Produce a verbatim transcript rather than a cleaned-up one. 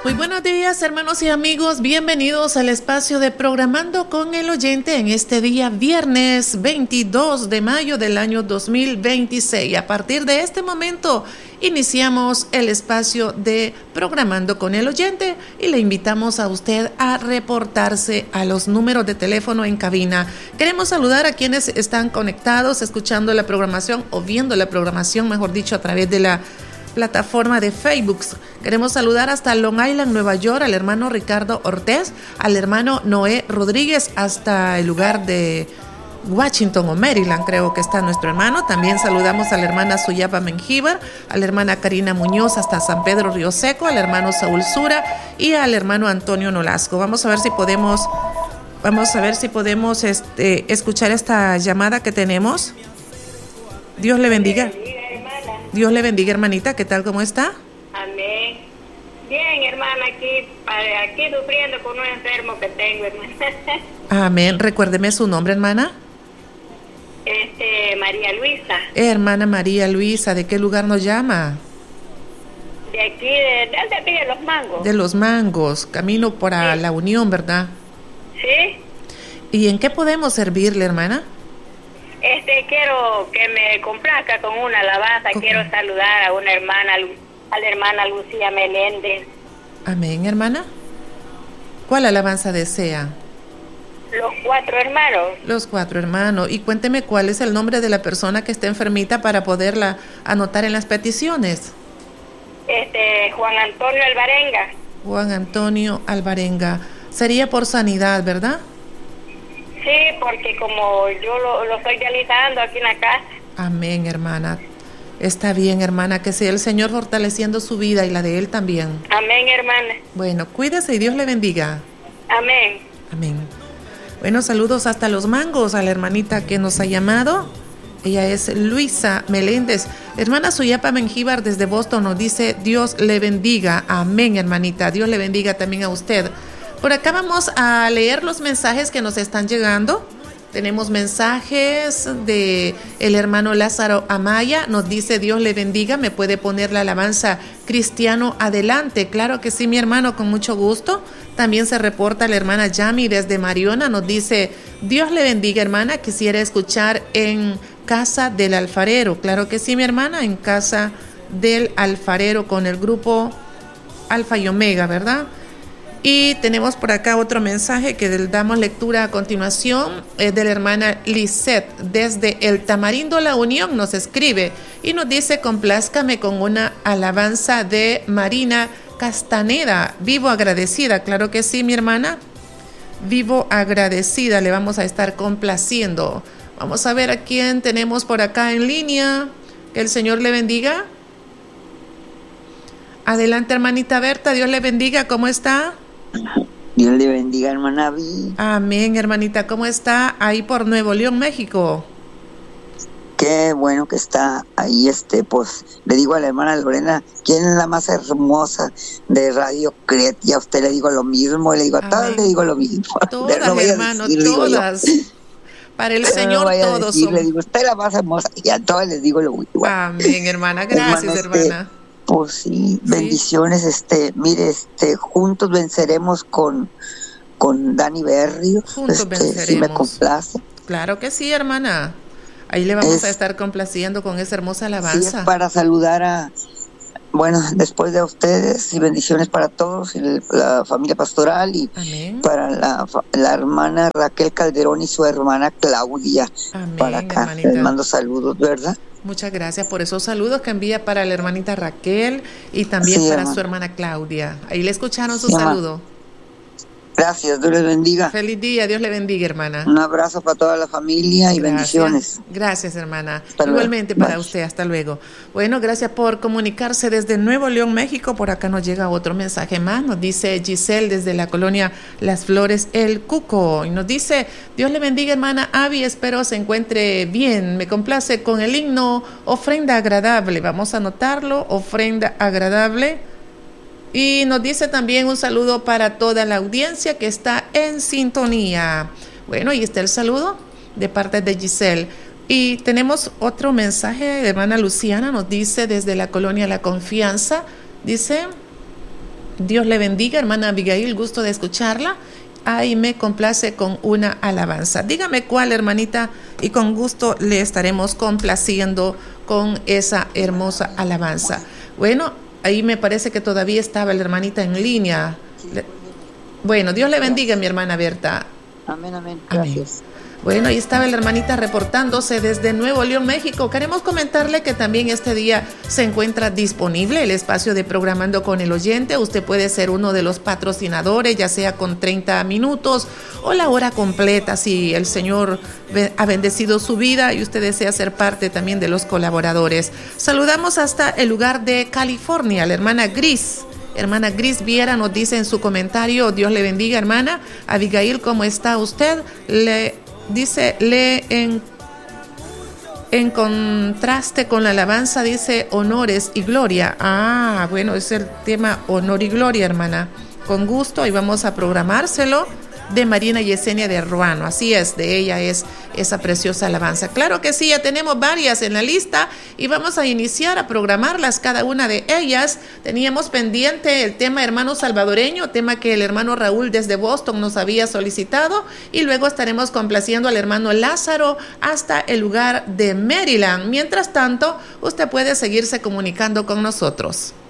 Muy buenos días, hermanos y amigos, bienvenidos al espacio de Programando con el Oyente en este día viernes veintidós de mayo del año dos mil veintiséis. A partir de este momento iniciamos el espacio de Programando con el Oyente y le invitamos a usted a reportarse a los números de teléfono en cabina. Queremos saludar a quienes están conectados, escuchando la programación o viendo la programación, mejor dicho, a través de la plataforma de Facebook. Queremos saludar hasta Long Island, Nueva York, al hermano Ricardo Ortiz, al hermano Noé Rodríguez, hasta el lugar de Washington o Maryland, creo que está nuestro hermano. También saludamos a la hermana Suyapa Mengíbar, a la hermana Karina Muñoz hasta San Pedro Río Seco, al hermano Saúl Sura y al hermano Antonio Nolasco. Vamos a ver si podemos, vamos a ver si podemos este, escuchar esta llamada que tenemos. Dios le bendiga. Dios le bendiga, hermanita. ¿Qué tal? ¿Cómo está? Amén. Bien, hermana, aquí, aquí sufriendo con un enfermo que tengo, hermana. Amén. Recuérdeme su nombre, hermana. Este, María Luisa. Eh, hermana María Luisa, ¿de qué lugar nos llama? De aquí, de, de, aquí de Los Mangos. De Los Mangos, camino para sí. La Unión, ¿verdad? Sí. ¿Y en qué podemos servirle, hermana? Este, quiero que me complazca con una alabanza. Okay. Quiero saludar a una hermana, a la hermana Lucía Meléndez. Amén, hermana. ¿Cuál alabanza desea? Los cuatro hermanos. Los cuatro hermanos. Y cuénteme cuál es el nombre de la persona que está enfermita para poderla anotar en las peticiones. Este, Juan Antonio Alvarenga. Juan Antonio Alvarenga. Sería por sanidad, ¿verdad? Sí, porque como yo lo, lo estoy realizando aquí en la casa. Amén, hermana. Está bien, hermana, que sea el Señor fortaleciendo su vida y la de él también. Amén, hermana. Bueno, cuídese y Dios le bendiga. Amén. Amén. Bueno, saludos hasta Los Mangos a la hermanita que nos ha llamado. Ella es Luisa Meléndez. Hermana Suyapa Mengíbar desde Boston nos dice, Dios le bendiga. Amén, hermanita. Dios le bendiga también a usted. Por acá vamos a leer los mensajes que nos están llegando. Tenemos mensajes de el hermano Lázaro Amaya. Nos dice, Dios le bendiga. ¿Me puede poner la alabanza Cristiano adelante? Claro que sí, mi hermano, con mucho gusto. También se reporta la hermana Yami desde Mariona. Nos dice, Dios le bendiga, hermana. Quisiera escuchar en Casa del Alfarero. Claro que sí, mi hermana, en Casa del Alfarero con el grupo Alfa y Omega, ¿verdad? Y tenemos por acá otro mensaje que damos lectura a continuación, es de la hermana Lisette desde el Tamarindo La Unión, nos escribe y nos dice, complázcame con una alabanza de Marina Castaneda, vivo agradecida. Claro que sí, mi hermana, vivo agradecida, le vamos a estar complaciendo. Vamos a ver a quién tenemos por acá en línea, que el Señor le bendiga. Adelante, hermanita Berta, Dios le bendiga, ¿cómo está? Dios le bendiga, hermana Vi. Amén, hermanita. ¿Cómo está ahí por Nuevo León, México? Qué bueno que está ahí, este, pues, le digo a la hermana Lorena, ¿quién es la más hermosa de Radio Cret? Y a usted le digo lo mismo, le digo a todos le digo lo mismo. Todas, no hermano, decir, todas. Para el Señor no todos decir, son. Le digo, usted es la más hermosa, y a todos les digo lo mismo. Amén, hermana. Gracias, hermano, hermana. Este, Pues sí, bendiciones, sí. este, mire, este, juntos venceremos con, con Dani Berrios, juntos este, venceremos. Si me complace. Claro que sí, hermana. Ahí le vamos es, a estar complaciendo con esa hermosa alabanza. Sí, es para saludar a, bueno, después de ustedes y bendiciones para todos, y la familia pastoral y Amén. Para la, la hermana Raquel Calderón y su hermana Claudia. Amén, para acá, hermanita. Les mando saludos, ¿verdad? Muchas gracias por esos saludos que envía para la hermanita Raquel y también sí, para hermano. Su hermana Claudia. Ahí le escucharon su sí, saludo. Gracias, Dios les bendiga. Feliz día, Dios le bendiga, hermana. Un abrazo para toda la familia y gracias. Bendiciones. Gracias, hermana. Hasta Igualmente luego. para Bye. Usted, hasta luego. Bueno, gracias por comunicarse desde Nuevo León, México. Por acá nos llega otro mensaje más. Nos dice Giselle desde la colonia Las Flores, El Cuco. Y nos dice, Dios le bendiga, hermana Avi, espero se encuentre bien. Me complace con el himno Ofrenda Agradable. Vamos a anotarlo, Ofrenda Agradable. Y nos dice también un saludo para toda la audiencia que está en sintonía. Bueno, y está el saludo de parte de Giselle. Y tenemos otro mensaje de hermana Luciana, nos dice desde la colonia La Confianza, dice, Dios le bendiga, hermana Abigail, gusto de escucharla. Ahí me complace con una alabanza. Dígame cuál, hermanita, y con gusto le estaremos complaciendo con esa hermosa alabanza. Bueno, ahí me parece que todavía estaba la hermanita en línea. Le... Bueno, Dios le bendiga, mi hermana Berta. Amén, amén. Gracias. Amén. Bueno, ahí estaba la hermanita reportándose desde Nuevo León, México. Queremos comentarle que también este día se encuentra disponible el espacio de Programando con el Oyente. Usted puede ser uno de los patrocinadores, ya sea con treinta minutos o la hora completa, si el Señor ha bendecido su vida y usted desea ser parte también de los colaboradores. Saludamos hasta el lugar de California, la hermana Gris. Hermana Gris Viera nos dice en su comentario, Dios le bendiga, hermana. Abigail, ¿cómo está usted? Le Dice, le en, en contraste con la alabanza, dice honores y gloria. Ah, bueno, es el tema honor y gloria, hermana. Con gusto, y vamos a programárselo. De Marina Yesenia de Ruano, así es, de ella es esa preciosa alabanza. Claro que sí, ya tenemos varias en la lista y vamos a iniciar a programarlas, cada una de ellas. Teníamos pendiente el tema hermano salvadoreño, tema que el hermano Raúl desde Boston nos había solicitado, y luego estaremos complaciendo al hermano Lázaro hasta el lugar de Maryland. Mientras tanto, usted puede seguirse comunicando con nosotros.